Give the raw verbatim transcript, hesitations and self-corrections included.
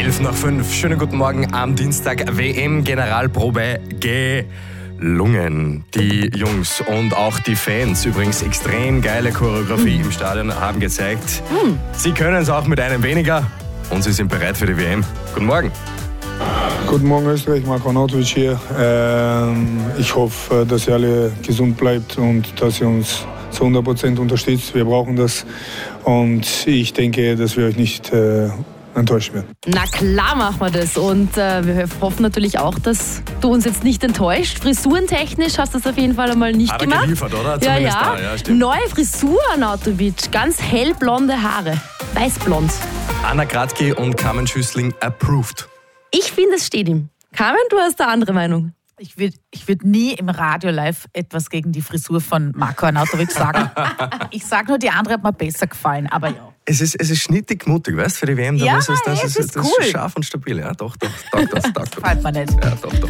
elf nach fünf. Schönen guten Morgen am Dienstag. W M-Generalprobe gelungen. Die Jungs und auch die Fans, übrigens extrem geile Choreografie mhm. im Stadion, haben gezeigt, mhm. sie können es auch mit einem weniger und sie sind bereit für die W M. Guten Morgen. Guten Morgen Österreich, Marko Arnautovic hier. Ähm, ich hoffe, dass ihr alle gesund bleibt und dass ihr uns zu hundert Prozent unterstützt. Wir brauchen das und ich denke, dass wir euch nicht äh, enttäuschen werden. Na klar machen wir das und äh, wir hoffen natürlich auch, dass du uns jetzt nicht enttäuscht. Frisurentechnisch hast du das auf jeden Fall einmal nicht Hat gemacht. er geliefert, oder? Ja, Zumindest ja. Da, ja stimmt. Neue Frisur, Arnautovic. Ganz hellblonde Haare. Weißblond. Anna Kratky und Carmen Schüssling approved. Ich finde, es steht ihm. Carmen, du hast eine andere Meinung. Ich würde ich würd nie im Radio live etwas gegen die Frisur von Marko Arnautovic sagen. Ich sage nur, die andere hat mir besser gefallen, aber ja. Es ist, es ist schnittig mutig, weißt du, für die W M. Da Ja, muss es, das es ist, ist das cool. ist scharf und stabil. Ja, doch, doch, doch, das, doch, doch. Gefällt mir nicht. Ja, doch, doch.